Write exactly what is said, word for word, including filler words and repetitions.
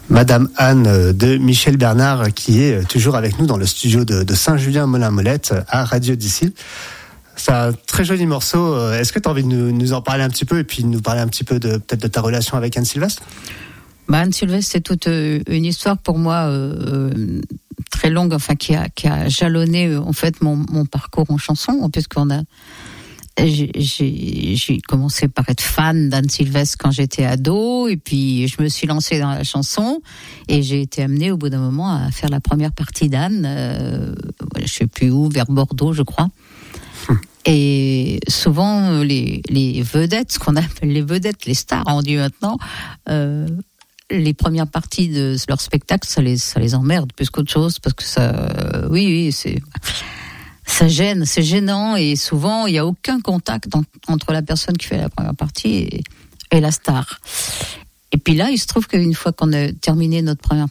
Madame Anne de Michel Bernard, qui est toujours avec nous dans le studio de, de Saint-Julien-Molin-Molette à Radio d'ici. C'est un très joli morceau. Est-ce que tu as envie de nous, nous en parler un petit peu et puis nous parler un petit peu de peut-être de ta relation avec Anne Sylvestre? Bah, Anne Sylvestre, c'est toute une histoire pour moi euh, très longue, enfin qui a, qui a jalonné en fait mon, mon parcours en chanson, puisqu'on a J'ai, j'ai, j'ai commencé par être fan d'Anne Sylvestre quand j'étais ado, et puis je me suis lancée dans la chanson, et j'ai été amenée au bout d'un moment à faire la première partie d'Anne, euh, je sais plus où, vers Bordeaux, je crois. Hum. Et souvent, les, les vedettes, ce qu'on appelle les vedettes, les stars, on dit maintenant, euh, les premières parties de leur spectacle, ça les, ça les emmerde plus qu'autre chose, parce que ça, euh, oui, oui, c'est... Ça gêne, c'est gênant, et souvent il n'y a aucun contact en, entre la personne qui fait la première partie et, et la star. Et puis là, il se trouve qu'une fois qu'on a terminé notre première